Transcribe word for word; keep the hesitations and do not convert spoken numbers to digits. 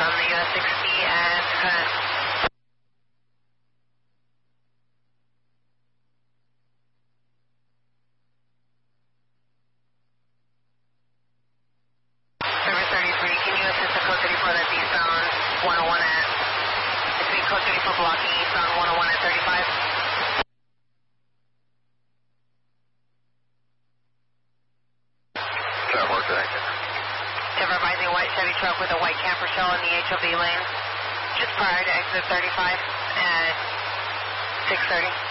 on the U S sixty at Hunt. Service thirty-three, can you assist the code thirty-four that's eastbound one oh one at, between code thirty-four blocking eastbound one oh one at thirty-five? Tower, thank you. Supervising white Chevy truck with a white camper shell in the H O V lane, just prior to exit thirty-five at six thirty.